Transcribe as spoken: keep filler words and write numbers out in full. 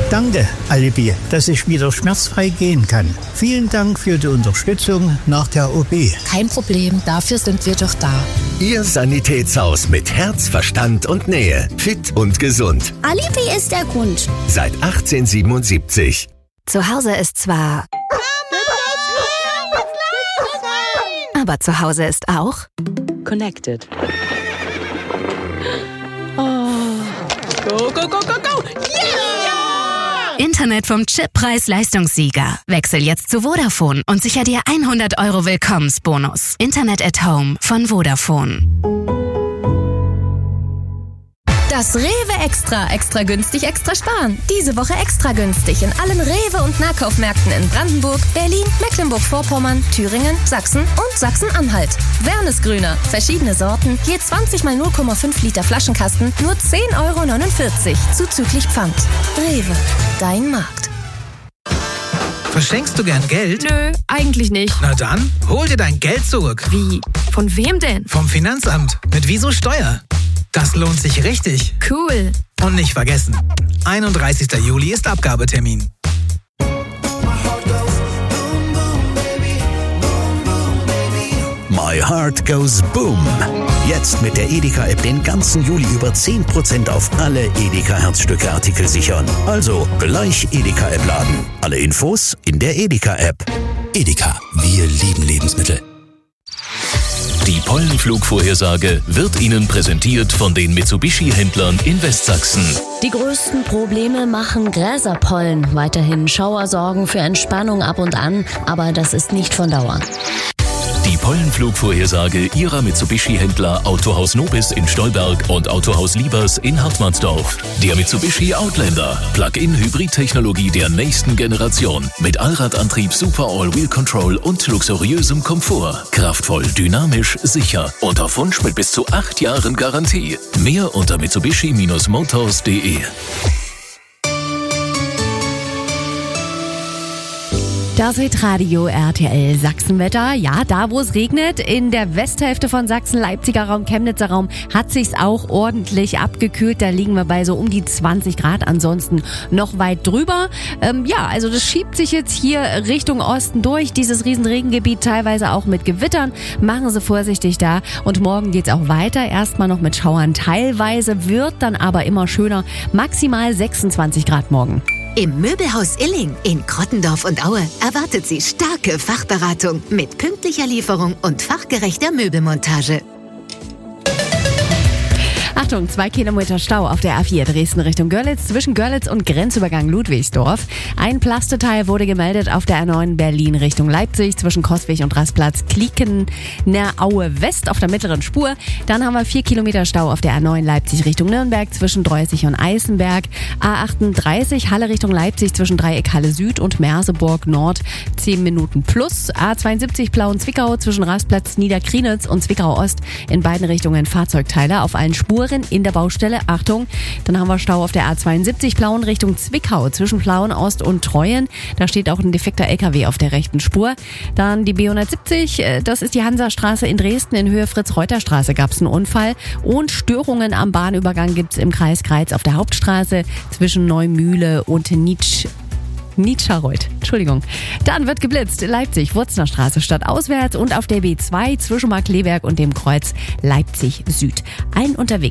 Danke, Alibi, dass ich wieder schmerzfrei gehen kann. Vielen Dank für die Unterstützung nach der O P. Kein Problem, dafür sind wir doch da. Ihr Sanitätshaus mit Herz, Verstand und Nähe. Fit und gesund. Alibi ist der Grund. Seit achtzehnhundertsiebenundsiebzig. Zu Hause ist zwar... Aber zu Hause ist auch... Connected. Oh. Go, go, go, go, go! Yeah! Internet vom Chip Preis-Leistungssieger. Wechsel jetzt zu Vodafone und sicher dir hundert Euro Willkommensbonus. Internet at Home von Vodafone. Das Rewe Extra. Extra günstig, extra sparen. Diese Woche extra günstig in allen Rewe- und Nahkaufmärkten in Brandenburg, Berlin, Mecklenburg-Vorpommern, Thüringen, Sachsen und Sachsen-Anhalt. Wernesgrüner. Verschiedene Sorten. Je zwanzig mal null Komma fünf Liter Flaschenkasten. Nur zehn Euro neunundvierzig. Zuzüglich Pfand. Rewe. Dein Markt. Verschenkst du gern Geld? Nö, eigentlich nicht. Na dann, hol dir dein Geld zurück. Wie? Von wem denn? Vom Finanzamt. Mit Wieso Steuer. Das lohnt sich richtig. Cool. Und nicht vergessen, einunddreißigster Juli ist Abgabetermin. My Heart Goes Boom. Jetzt mit der Edeka-App den ganzen Juli über zehn Prozent auf alle Edeka-Herzstücke-Artikel sichern. Also gleich Edeka-App laden. Alle Infos in der Edeka-App. Edeka, wir lieben Lebensmittel. Die Pollenflugvorhersage wird Ihnen präsentiert von den Mitsubishi-Händlern in Westsachsen. Die größten Probleme machen Gräserpollen. Weiterhin Schauersorgen für Entspannung ab und an, aber das ist nicht von Dauer. Die Pollenflugvorhersage Ihrer Mitsubishi-Händler Autohaus Nobis in Stolberg und Autohaus Liebers in Hartmannsdorf. Der Mitsubishi Outlander. Plug-in-Hybrid-Technologie der nächsten Generation. Mit Allradantrieb, Super All-Wheel Control und luxuriösem Komfort. Kraftvoll, dynamisch, sicher. Und auf Wunsch mit bis zu acht Jahren Garantie. Mehr unter mitsubishi Bindestrich motors punkt de. Das Hitradio R T L Sachsenwetter. Ja, da wo es regnet, in der Westhälfte von Sachsen, Leipziger Raum, Chemnitzer Raum, hat sich's auch ordentlich abgekühlt. Da liegen wir bei so um die zwanzig Grad, ansonsten noch weit drüber. Ähm, ja, also das schiebt sich jetzt hier Richtung Osten durch, dieses Riesenregengebiet, teilweise auch mit Gewittern. Machen Sie vorsichtig da. Und morgen geht's auch weiter. Erstmal noch mit Schauern teilweise, wird dann aber immer schöner. Maximal sechsundzwanzig Grad morgen. Im Möbelhaus Illing in Krottendorf und Aue erwartet Sie starke Fachberatung mit pünktlicher Lieferung und fachgerechter Möbelmontage. Achtung, zwei Kilometer Stau auf der A vier Dresden Richtung Görlitz zwischen Görlitz und Grenzübergang Ludwigsdorf. Ein Plasteteil wurde gemeldet auf der A neun Berlin Richtung Leipzig zwischen Coswig und Rastplatz Kliekener Aue West auf der mittleren Spur. Dann haben wir vier Kilometer Stau auf der A neun Leipzig Richtung Nürnberg zwischen Dreußig und Eisenberg. A achtunddreißig Halle Richtung Leipzig zwischen Dreieck Halle Süd und Merseburg Nord zehn Minuten plus. A zweiundsiebzig Plauen-Zwickau zwischen Rastplatz Niederkrienitz und Zwickau Ost in beiden Richtungen Fahrzeugteile auf allen Spuren in der Baustelle. Achtung, dann haben wir Stau auf der A zweiundsiebzig Plauen Richtung Zwickau zwischen Plauen Ost und Treuen. Da steht auch ein defekter L K W auf der rechten Spur. Dann die B hundertsiebzig, das ist die Hansastraße in Dresden. In Höhe Fritz-Reuter-Straße gab es einen Unfall. Und Störungen am Bahnübergang gibt es im Kreis Greiz auf der Hauptstraße zwischen Neumühle und Nitsch. Nitschareuth, Entschuldigung. Dann wird geblitzt. Leipzig, Wurzner Straße stadtauswärts und auf der B zwei zwischen Markkleeberg und dem Kreuz Leipzig Süd. Allen unterwegs